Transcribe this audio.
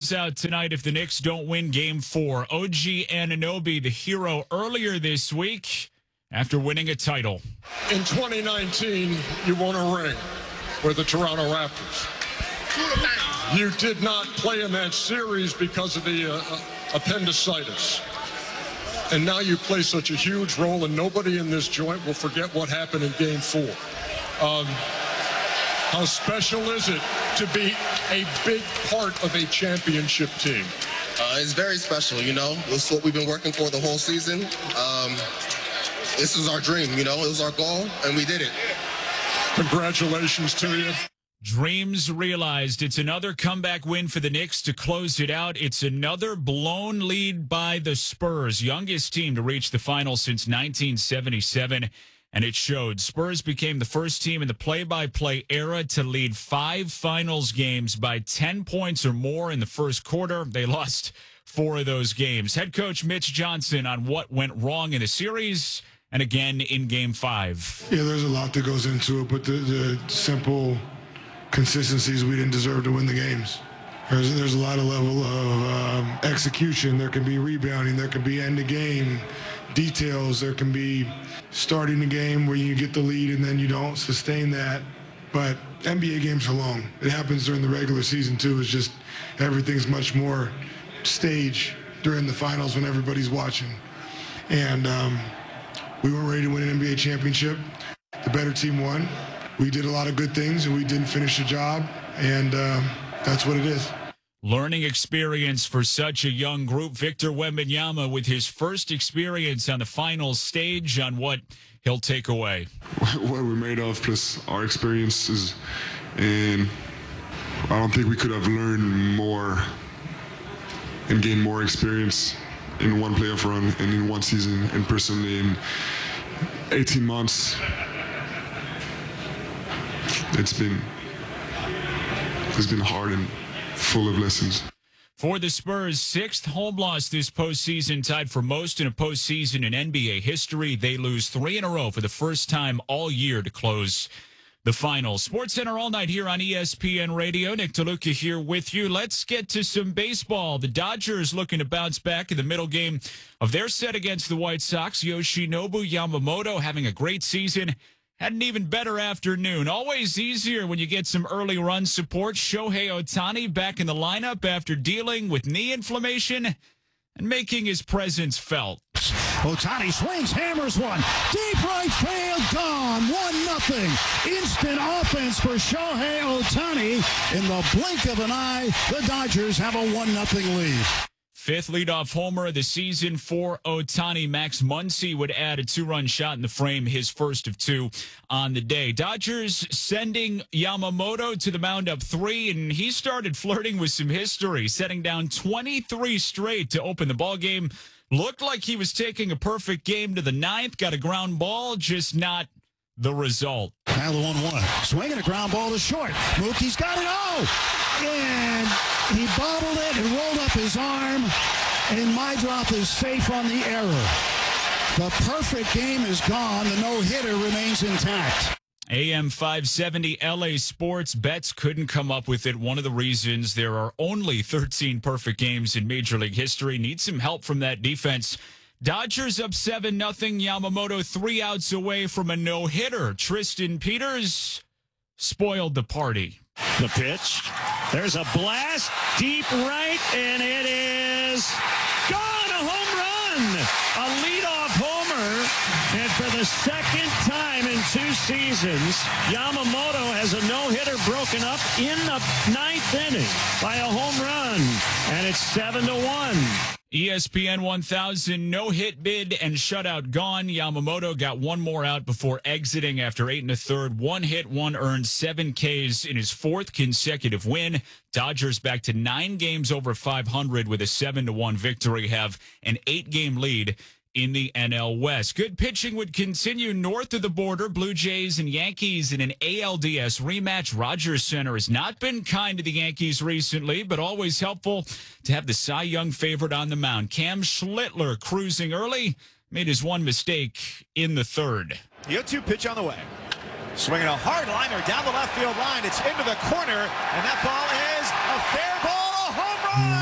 Spurs out tonight if the Knicks don't win Game 4. OG Anunoby, the hero earlier this week after winning a title. In 2019, you won a ring with the Toronto Raptors. You did not play in that series because of the appendicitis. And now you play such a huge role, and nobody in this joint will forget what happened in Game 4. How special is it to be a big part of a championship team? It's very special, you know. This is what we've been working for the whole season. This is our dream, you know. It was our goal, and we did it. Congratulations to you. Dreams realized. It's another comeback win for the Knicks to close it out. It's another blown lead by the Spurs, youngest team to reach the finals since 1977, and it showed. Spurs became the first team in the play-by-play era to lead 5 finals games by 10 points or more in the first quarter. They lost 4 of those games. Head coach Mitch Johnson on what went wrong in the series and again in Game 5. Yeah, there's a lot that goes into it, but the simple consistencies, we didn't deserve to win the games. There's a lot of level of execution. There can be rebounding. There can be end-of-game details. There can be starting the game where you get the lead and then you don't sustain that. But NBA games are long. It happens during the regular season, too. It's just everything's much more staged during the finals when everybody's watching. And we weren't ready to win an NBA championship. The better team won. We did a lot of good things, and we didn't finish the job, and that's what it is. Learning experience for such a young group. Victor Wembanyama with his first experience on the final stage on what he'll take away. What we're made of, plus our experiences, and I don't think we could have learned more and gained more experience in one playoff run and in one season, and personally in 18 months. It's been hard and full of lessons. For the Spurs, 6th home loss this postseason, tied for most in a postseason in NBA history. They lose 3 in a row for the first time all year to close the finals. SportsCenter all night here on ESPN Radio. Nick DeLuca here with you. Let's get to some baseball. The Dodgers looking to bounce back in the middle game of their set against the White Sox. Yoshinobu Yamamoto having a great season. Had an even better afternoon. Always easier when you get some early run support. Shohei Ohtani back in the lineup after dealing with knee inflammation and making his presence felt. Ohtani swings, hammers one. Deep right field, gone. 1-0. Instant offense for Shohei Ohtani. In the blink of an eye, the Dodgers have a 1-0 lead. 5th leadoff homer of the season for Ohtani. Max Muncy would add a 2-run shot in the frame, his first of 2 on the day. Dodgers sending Yamamoto to the mound up 3, and he started flirting with some history, setting down 23 straight to open the ballgame. Looked like he was taking a perfect game to the 9th, got a ground ball, just not the result. Now the 1-1. Swinging a ground ball to short. Mookie's got it. And he bobbled it and rolled up his arm. And my drop is safe on the error. The perfect game is gone. The no-hitter remains intact. AM 570 LA Sports. Betts couldn't come up with it. One of the reasons there are only 13 perfect games in Major League history. Need some help from that defense. Dodgers up 7-0. Yamamoto 3 outs away from a no-hitter. Tristan Peters spoiled the party. The pitch. There's a blast. Deep right, and it is gone. A home run. A leadoff homer. And for the second time in 2 seasons, Yamamoto has a no-hitter broken up in the 9th inning by a home run. And it's 7-1. ESPN 1000 no-hit bid and shutout gone. Yamamoto got 1 more out before exiting after 8 1/3. 1 hit, 1 earned, 7 Ks in his 4th consecutive win. Dodgers back to 9 games over 500 with a 7-1 victory, have an 8-game lead in the NL West. Good pitching would continue north of the border. Blue Jays and Yankees in an ALDS rematch. Rogers Center has not been kind to the Yankees recently, but always helpful to have the Cy Young favorite on the mound. Cam Schlittler cruising early, made his 1 mistake in the 3rd. The 0-2 pitch on the way. Swinging a hard liner down the left field line. It's into the corner, and that ball is a fair ball, a home run!